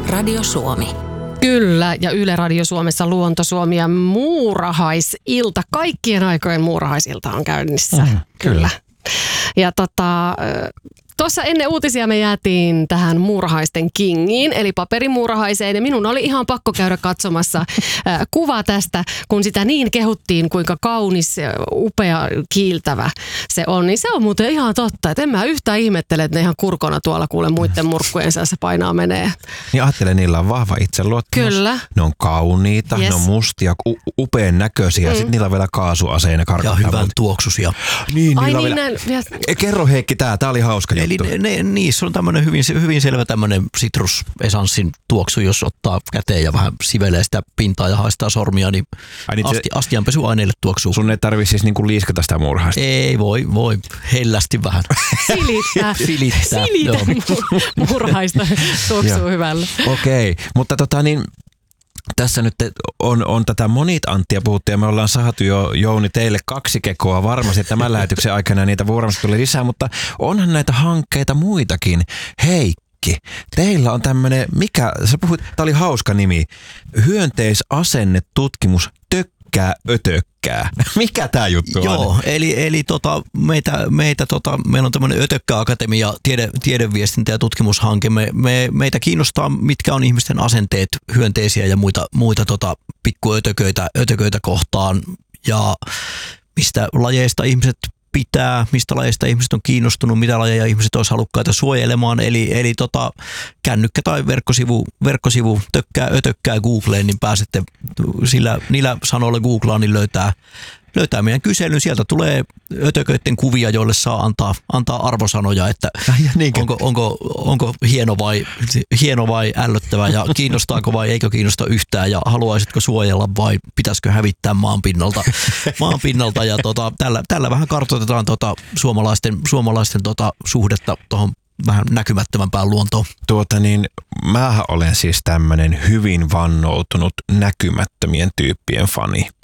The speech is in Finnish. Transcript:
Radio Suomi. Kyllä, ja Yle Radio Suomessa Luonto Suomi ja muurahaisilta. Kaikkien aikojen muurahaisilta on käynnissä. Kyllä. Ja tuossa ennen uutisia me jäätiin tähän muurahaisten kingiin, eli paperimuurahaiseen. Ja minun oli ihan pakko käydä katsomassa kuva tästä, kun sitä niin kehuttiin, kuinka kaunis, upea, kiiltävä se on. Niin se on muuten ihan totta, että en mä yhtään ihmettele, että ne ihan kurkona tuolla kuule muiden murkkujen seassa painaa menee. Niin ajattelen, niillä on vahva itseluottamus. Kyllä. Ne on kauniita, ne on mustia, upean näköisiä. Sitten niillä on vielä kaasuaseena karkottaa. Ja hyvän tuoksusia. Niin, Ai niillä niin, vielä... Kerro Heikki tää oli hauska juttu. Eli niissä on tämmöinen hyvin selvä tämmöinen sitrusesanssin tuoksu, jos ottaa käteen ja vähän sivelee sitä pintaa ja haistaa sormia, niin astianpesuaineille tuoksuu. Sun ei tarvitse siis niinku liiskata sitä muurahaista. Ei voi hellästi vähän. Silittää. Muurahaista tuoksuu hyvällä. Okei, mutta tässä nyt on tätä monit-Anttia puhuttu ja me ollaan saatu jo, Jouni, teille 2 kekoa varmasti tämän lähetyksen aikana ja niitä varmasti tulee lisää, mutta onhan näitä hankkeita muitakin. Heikki, teillä on tämmöinen, sä puhuit, tää oli hauska nimi, hyönteisasennetutkimus tökkää ötökkää. Mikä tää juttu on? Joo, eli meillä on tämmöinen Ötökkä-akatemia, tiedeviestintä- ja tutkimushanke. Meitä kiinnostaa, mitkä on ihmisten asenteet hyönteisiä ja muita pikkuötököitä kohtaan ja mistä lajeista ihmiset pitää, mistä lajeista ihmiset on kiinnostunut, mitä lajeja ihmiset olisi halukkaita suojelemaan. Eli kännykkä tai verkkosivu ötökkää Googleen, niin pääsette niillä sanoilla googlaan, niin löytää meidän kyselyn. Sieltä tulee ötököiden kuvia, joille saa antaa arvosanoja, että onko hieno vai ällöttävä ja kiinnostaako vai eikö kiinnosta yhtään ja haluaisitko suojella vai pitäisikö hävittää maanpinnalta ja tällä vähän kartoitetaan suomalaisten suhdetta tuohon vähän näkymättömämpään luontoon. Mähän olen siis tämmönen hyvin vannoutunut näkymättömien tyyppien fani.